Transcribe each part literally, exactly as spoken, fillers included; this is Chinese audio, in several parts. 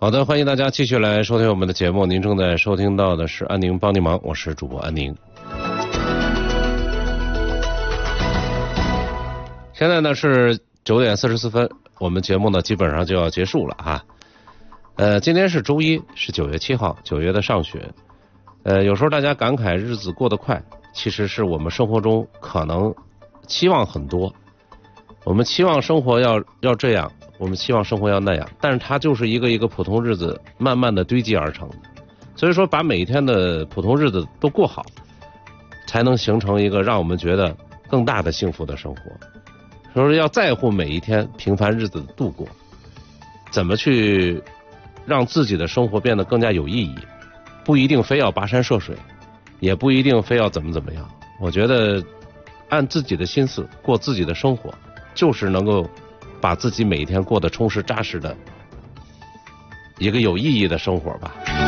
好的，欢迎大家继续来收听我们的节目。您正在收听到的是安宁帮您忙，我是主播安宁。现在呢是九点四十四分，我们节目呢基本上就要结束了哈。呃，今天是周一，是九月七号，九月的上旬。呃，有时候大家感慨日子过得快，其实是我们生活中可能期望很多，我们期望生活要要这样，我们期望生活要那样，但是它就是一个一个普通日子慢慢的堆积而成的。所以说，把每一天的普通日子都过好，才能形成一个让我们觉得更大的幸福的生活。所以说，要在乎每一天平凡日子的度过，怎么去让自己的生活变得更加有意义，不一定非要跋山涉水，也不一定非要怎么怎么样。我觉得按自己的心思过自己的生活，就是能够把自己每一天过得充实扎实的一个有意义的生活吧。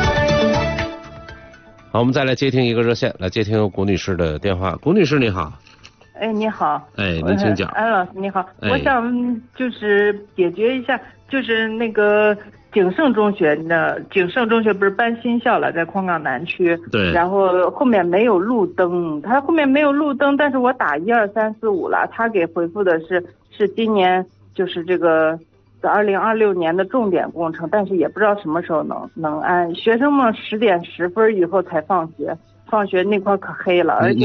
好，我们再来接听一个热线，来接听谷女士的电话。谷女士你好。 哎，你好。 哎，您请讲。 安老师你好， 哎、 我想就是解决一下，就是那个景盛中学呢，景盛中学不是搬新校了，在矿岗南区。 对。 然后后面没有路灯，他后面没有路灯，但是我打一二三四五了，他给回复的是是今年就是这个二零二六年的重点工程，但是也不知道什么时候能能安。学生们十点十分以后才放学，放学那块可黑了，而且。